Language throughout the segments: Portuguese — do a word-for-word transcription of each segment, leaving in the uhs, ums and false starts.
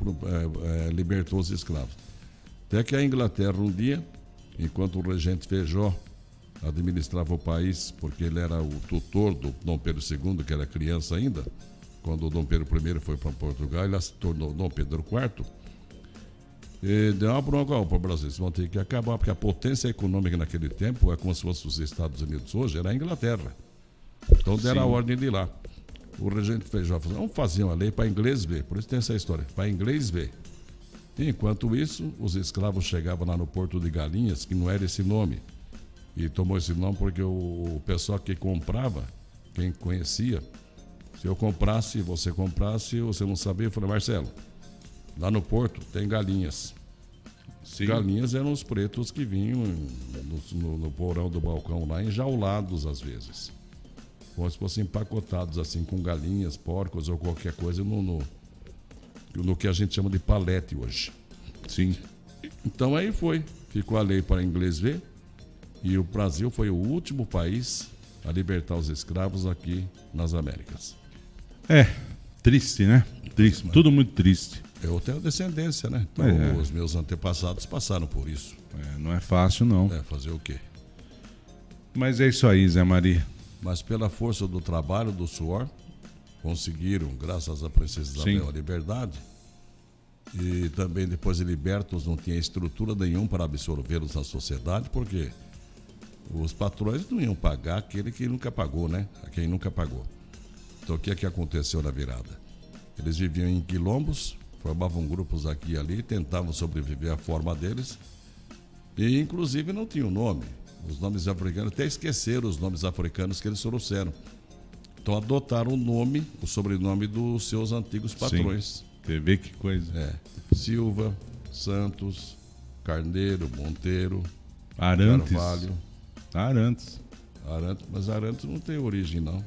é, é, libertou os escravos. Até que a Inglaterra, um dia, enquanto o regente Feijó administrava o país, porque ele era o tutor do Dom Pedro segundo, que era criança ainda, quando o Dom Pedro primeiro foi para Portugal, ele se tornou Dom Pedro quarto, e deu uma bronca para o Brasil. Eles vão ter que acabar, porque a potência econômica naquele tempo é como se fosse os Estados Unidos hoje, era a Inglaterra. Então deram a ordem de ir lá. O regente Feijó falou, vamos fazer uma lei para inglês ver, por isso tem essa história, para inglês ver. E, enquanto isso, os escravos chegavam lá no Porto de Galinhas, que não era esse nome, e tomou esse nome porque o, o pessoal que comprava, quem conhecia, se eu comprasse, você comprasse, você não sabia, eu falei, Marcelo, lá no Porto tem galinhas. Sim. Galinhas eram os pretos que vinham no, no, no porão do balcão lá, enjaulados às vezes. Como se fossem empacotados assim, com galinhas, porcos ou qualquer coisa no, no, no que a gente chama de palete hoje. Sim. Então aí foi, ficou a lei para inglês ver, e o Brasil foi o último país a libertar os escravos aqui nas Américas. É, triste, né? Triste, mas tudo muito triste. Eu tenho descendência, né? Então é. Os meus antepassados passaram por isso. É, não é fácil, não. É, fazer o quê? Mas é isso aí, Zé Maria. Mas pela força do trabalho, do suor, conseguiram, graças à princesa Isabel, a liberdade. E também, depois de libertos, não tinha estrutura nenhuma para absorvê-los na sociedade, porque os patrões não iam pagar aquele que nunca pagou, né? A quem nunca pagou. Então, o que é que aconteceu na virada? Eles viviam em quilombos, formavam grupos aqui e ali, tentavam sobreviver à forma deles, e, inclusive, não tinham nome. Os nomes africanos, até esqueceram os nomes africanos que eles trouxeram. Então adotaram o nome, o sobrenome dos seus antigos patrões. Sim. Você vê que coisa. É. Silva, Santos, Carneiro, Monteiro, Arantes. Carvalho. Arantes. Arantes. Mas Arantes não tem origem, não.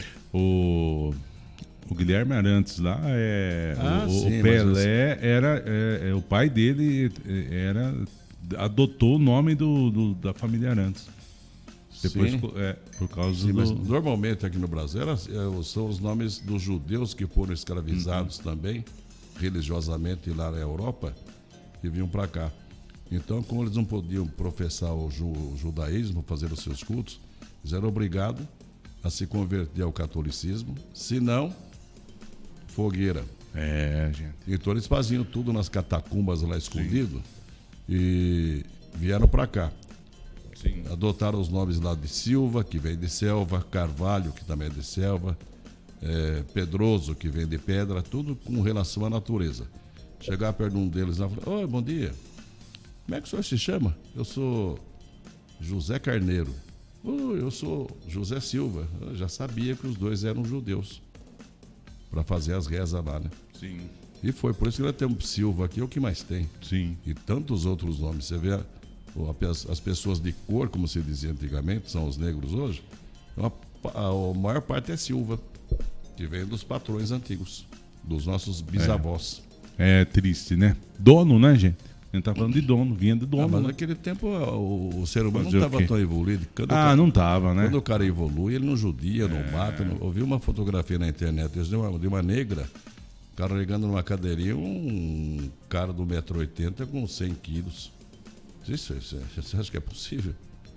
O, o Guilherme Arantes lá, é, ah, o, sim, o Pelé assim, era, é, é, o pai dele era... adotou o nome do, do, da família Arantes. Depois, é, por causa Sim, do... mas normalmente aqui no Brasil era, são os nomes dos judeus que foram escravizados uhum. também, religiosamente lá na Europa, que vinham para cá. Então, como eles não podiam professar o, ju, o judaísmo, fazer os seus cultos, eles eram obrigados a se converter ao catolicismo, senão, fogueira. É, gente. Então eles faziam tudo nas catacumbas lá escondido. Sim. E vieram para cá. Sim. Adotaram os nomes lá de Silva, que vem de selva, Carvalho, que também é de selva, é, Pedroso, que vem de pedra, tudo com relação à natureza. Chegar perto de um deles lá e falar, oi, bom dia. Como é que o senhor se chama? Eu sou José Carneiro. Oh, eu sou José Silva. Eu já sabia que os dois eram judeus. Para fazer as rezas lá, né? Sim. E foi, por isso que nós temos Silva aqui, é o que mais tem. Sim. E tantos outros nomes. Você vê a, a, as pessoas de cor, como se dizia antigamente, são os negros hoje, a, a, a maior parte é Silva, que vem dos patrões antigos, dos nossos bisavós. É, é triste, né? Dono, né, gente? A gente tá falando de dono, vinha de dono. Ah, mas né? naquele tempo o, o ser humano Fazer não estava tão evoluído. Quando ah, cara, não estava, né? Quando o cara evolui, ele não judia, não é... mata. Não, eu vi uma fotografia na internet de uma, de uma negra carregando numa cadeirinha um cara do um metro e oitenta com cem quilos. Isso, isso, você acha que é possível?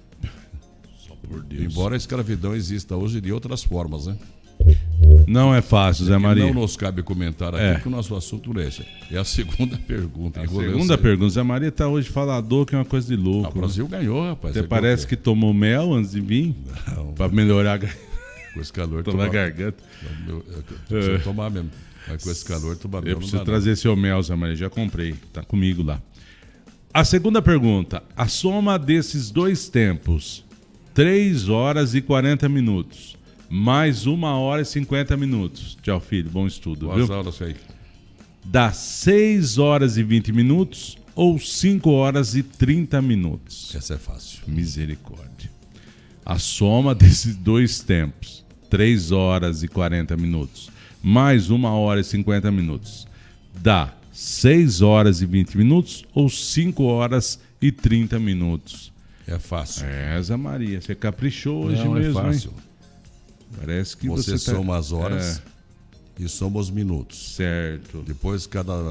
Só por Deus. Embora a escravidão exista hoje de outras formas, né? Não é fácil, Zé Maria. Não nos cabe comentar aqui, é. porque o nosso assunto é esse. É a segunda pergunta. A segunda pergunta. Zé Maria tá hoje falador, que é uma coisa de louco. Ah, o Brasil né? ganhou, rapaz. Até parece que tomou mel antes de vir. Não. Pra melhorar com esse calor. Tomar garganta. Precisa é. tomar mesmo. Mas com esse calor, tomar mel. Eu preciso trazer não. seu mel, Zé Maria. Já comprei. Tá comigo lá. A segunda pergunta. A soma desses dois tempos, três horas e quarenta minutos. Mais uma hora e cinquenta minutos. Tchau, filho. Bom estudo. Boas viu? aulas aí. Dá seis horas e vinte minutos ou cinco horas e trinta minutos? Essa é fácil. Misericórdia. A soma desses dois tempos, três horas e quarenta minutos, mais uma hora e cinquenta minutos, dá seis horas e vinte minutos ou cinco horas e trinta minutos? É fácil. É, Zé Maria. Você caprichou hoje Não, mesmo, é fácil. Hein? Parece que você, você soma tá... as horas é. e soma os minutos. Certo. Depois, cada